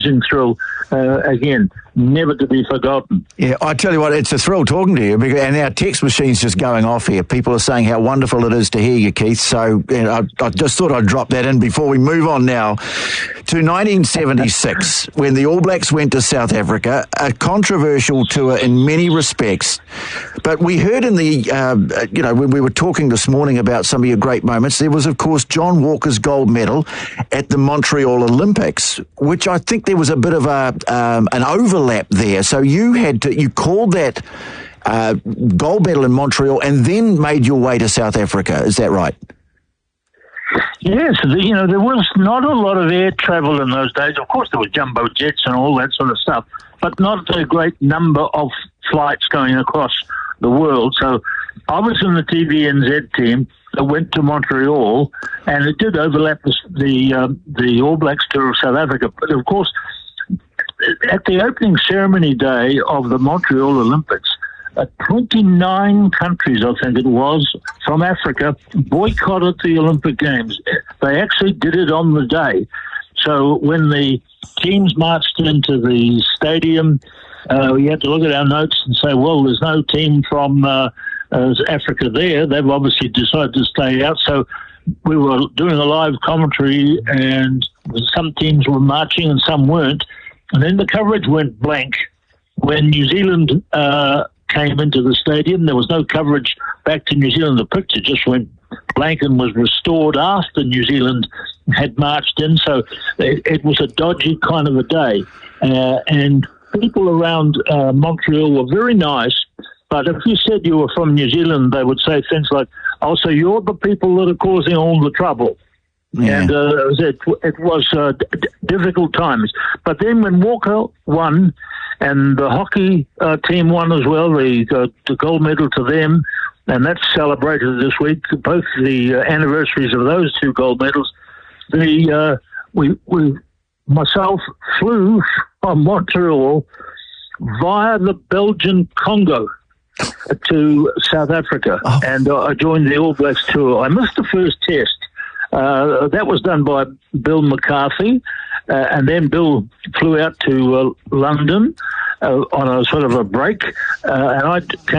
thrill, again, never to be forgotten. Yeah, I tell you what, it's a thrill talking to you, and our text machine's just going off here. People are saying how wonderful it is to hear you, Keith, so I just thought I'd drop that in before we move on now to 1976, when the All Blacks went to South Africa, a controversial tour in many respects, but we heard in the, when we were talking this morning about some of your great moments, there was, of course, John Walker's gold medal at the Montreal Olympics, which I think there was a bit of an overlap there. So you called that gold medal in Montreal and then made your way to South Africa. Is that right? Yes, there was not a lot of air travel in those days. Of course, there was jumbo jets and all that sort of stuff, but not a great number of flights going across the world. So I was in the TVNZ team that went to Montreal, and it did overlap the All Blacks tour of South Africa. But of course, at the opening ceremony day of the Montreal Olympics, 29 countries, I think it was, from Africa boycotted the Olympic Games. They actually did it on the day. So when the teams marched into the stadium, we had to look at our notes and say, well, there's no team from Africa there. They've obviously decided to stay out. So we were doing a live commentary, and some teams were marching and some weren't. And then the coverage went blank. When New Zealand came into the stadium, there was no coverage back to New Zealand. The picture just went blank and was restored after New Zealand had marched in. So it was a dodgy kind of a day. And people around Montreal were very nice. But if you said you were from New Zealand, they would say things like, oh, so you're the people that are causing all the trouble. Yeah. And it was difficult times. But then when Walker won, and the hockey team won as well, the gold medal to them, and that's celebrated this week, both the anniversaries of those two gold medals. Myself flew from Montreal via the Belgian Congo to South Africa, and I joined the All Blacks tour. I missed the first test. That was done by Bill McCarthy, and then Bill flew out to London on a sort of a break, and I came